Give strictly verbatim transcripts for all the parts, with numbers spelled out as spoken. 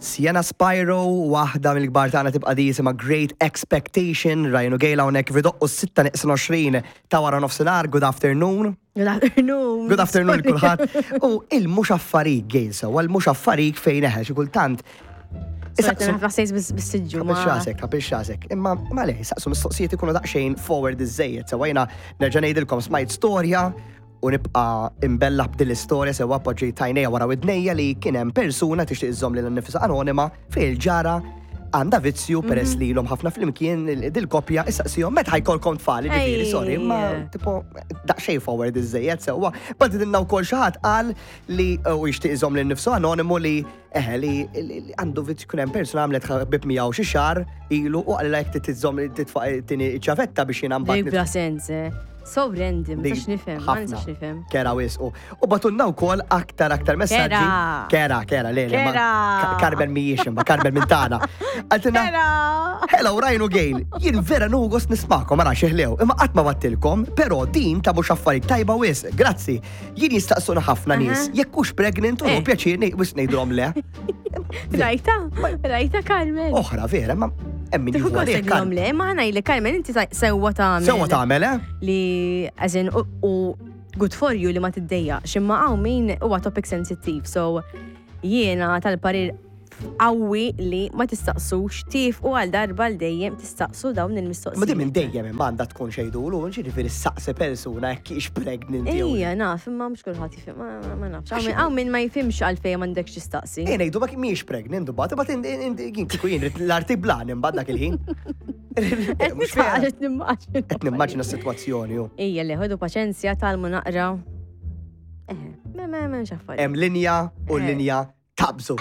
Sienna Spyro, waħda mill-kbar tagħna tibqa' di jisimha Great Expectation, Ryan O'Gale hawnhekk f'Idoqqu sitta neqsin għoxrin ta' wara nofsinhar, good afternoon. Good afternoon. Good afternoon kulħadd. U il-mhux affarik Gail sewwa, il-mhux affarik fejn eħel xi kultant. Issa ħafna sejs bis-siġġu. Kapix xasek, kapix xasek. Imma ma lej, saqsu mistoqsijiet ikunu daqsxejn forward iż-żejjed, sewwa jiena nerġa' ngħidilkom smajt storja u nibqa' imbella b'dil-istorja sewwa appoġġej tajnejja wara widnejja li kien hemm persuna tixtieq iżżomm lil nnifisha anonima fejn il-ġara għandha vizzju peress li l-hom ħafna flimkien dil-koppja issaqsihom meta ħajkolkom tfal, ġifieri sorry, ma tipo daqsxejn forward iż-żejjed sewwa. Badidilna wkoll xi ħadd qal li u jixtieq iżomm lil nnifsu anonimu li eħe li għandu vizzju kien hemm persuna għamlet ħabib miegħu xi xahar ilu u qalilha jekk titżomm titfaq tieni ċavetta biex jiena mbagħad. Bla sens. So random, ma nistax nifhem, ma nistax nifhem. Kera wisqu. U batunna wkoll aktar aktar messaġġi. Kera, kera, lele. Kera. Karbel mhijiex imma Karbel minn tagħna. Għaltina. Hello, Ryan O'Gale. Jien vera nugost nismakom ara xeħlew. Imma qatt ma battilkom, però din ta' mhux affarijiet tajba wisq. Grazzi. Jien jistaqsuna ħafna nies. Jekk hux pregnant u pjaċir wis ngħidulhom le. Rajta? Rajta Carmen. Oħra vera, ma emmin juhu għalek. Tħu le, ma ħana jilli Carmen, inti sewwa tagħmel. Sewwa tagħmel, eh? Li, għazin, u good for you li ma tiddejja. Ximma għaw min huwa topic sensitive, so jiena tal-parir qawwi li ma tistaqsux tif u għal darba l-dejjem tistaqsu dawn il-mistoqsijiet. Ma di minn dejjem imma għandha tkun xejdulu, ġifieri saqsi persuna jekk hix pregnant. Ejja, naf, imma mhux kulħadd jifhem, ma nafx. Hawn min ma jifhimx għalfejn m'għandekx tistaqsi. Ej ngħidu ma mhijiex pregnant u bagħad, imbagħad jien kieku jien l-arti blan imbagħad dak il-ħin. Qed nimmaġina. Qed nimmaġina s-sitwazzjoni hu. Ejja li ħodu paċenzja talmu naqra. Eh, ma ma ma xaffar. Hemm linja u linja tabżu.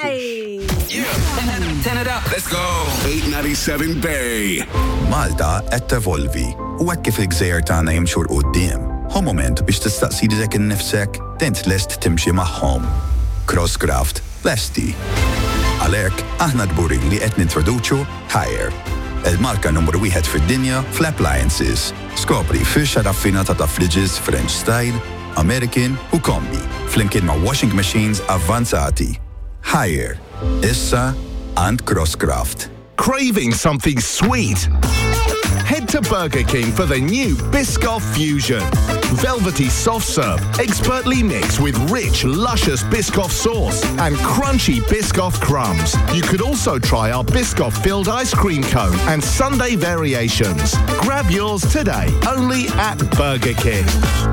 Turn it up, let's go. eight ninety-seven Bay. Malta qed tevolvi u hekk kif il-gżejjer tagħna jimxu l quddiem. Hu moment biex tistaqsi lilek innifsek dent lest timxi magħhom. Crosscraft, lesti. Għalhekk aħna dburin li qed nintroduċu Hire. Il-marka numru wieħed fid-dinja fl-appliances. Skopri firxa raffinata ta' fridges French style, American u kombi. Flimkien ma' washing machines avvanzati. Hire. Issa and Crosscraft. Craving something sweet? Head to Burger King for the new Biscoff Fusion. Velvety soft serve, expertly mixed with rich, luscious Biscoff sauce and crunchy Biscoff crumbs. You could also try our Biscoff filled ice cream cone and sundae variations. Grab yours today, only at Burger King.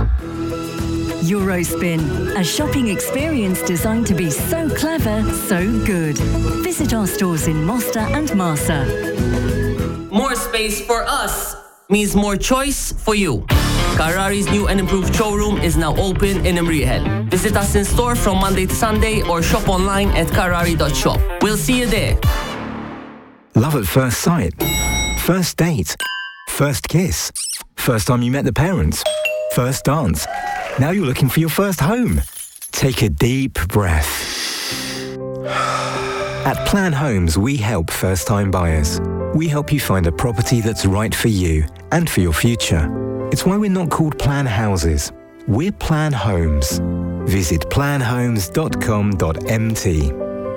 Eurospin, a shopping experience designed to be so clever, so good. Visit our stores in Mosta and Marsa. More space for us means more choice for you. Carrari's new and improved showroom is now open in Imrieħel. Visit us in store from Monday to Sunday or shop online at carrari dot shop. We'll see you there. Love at first sight. First date. First kiss. First time you met the parents. First dance. Now you're looking for your first home. Take a deep breath. At Plan Homes, we help first-time buyers. We help you find a property that's right for you and for your future. It's why we're not called Plan Houses. We're Plan Homes. Visit plan homes dot com dot m t.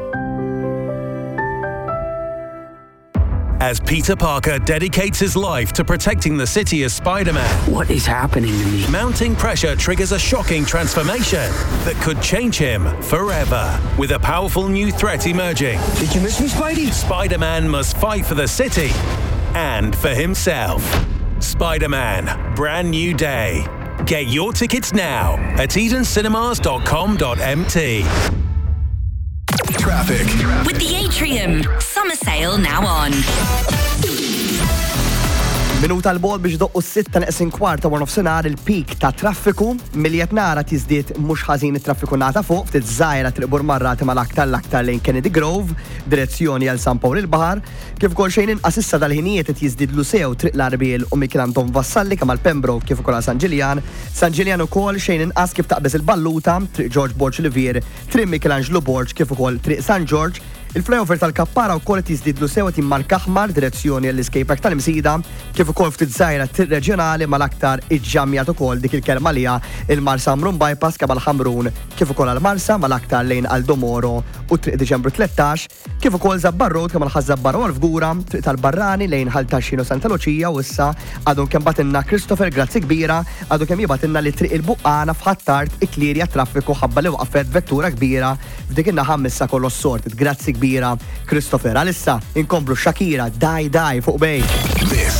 As Peter Parker dedicates his life to protecting the city as Spider-Man. What is happening to me? Mounting pressure triggers a shocking transformation that could change him forever. With a powerful new threat emerging. Did you miss me, Spidey? Spider-Man must fight for the city and for himself. Spider-Man, Brand New Day. Get your tickets now at eden cinemas dot com dot m t. Traffic. With the Atrium, summer sale now on. Minuta l-bol biex doqqu s-sitta neqsin kwarta war nofsinhar il-pik ta' traffiku milli qed nara tiżdied mhux ħażin it-traffiku nata fuq ftit żgħira triq Burmarrati mal-aktar l-aktar lejn Kennedy Grove, direzzjoni għal San Pawl il-Baħar, kif ukoll xejn inqas issa dal-ħinijiet qed jiżdiedlu sew triq l-Arbiel u Mikil Anton Vassalli kemm għall-Pembroke kif ukoll San Ġiljan, San Ġiljan ukoll xejn inqas kif taqbeż il-Balluta, triq George Borg Livier, triq Michelangelo Borg kif ukoll triq San George. Il-flyover tal-Kappara wkoll qed jiżdiedlu sewa timmarka aħmar direzzjoni l-iskejpek tal-Imsida kif ukoll ftit żgħira triq reġjonali mal-aktar iġġammjat ukoll dik il-kelma li il-Marsa Amrun bypass kabal Ħamrun kif ukoll għall-Marsa mal-aktar lejn Għaldomoro u triq Diċembru tlettax kif ukoll Żabbar Road kemm għall-Ħażabbar u Għura, triq tal-Barrani lejn Ħaltaxxin u Santa Luċija u issa għadhom kemm batinna Christopher grazzi kbira għadu kemm jibatinna li triq il-Buqqana f'Ħattart ikklirja traffiku ħabba li waqfet vettura kbira f'dik in-naħa missa kollu sorted. Grazzi kbira Christopher. Għalissa inkomplu Shakira Daj Daj fuq bej. This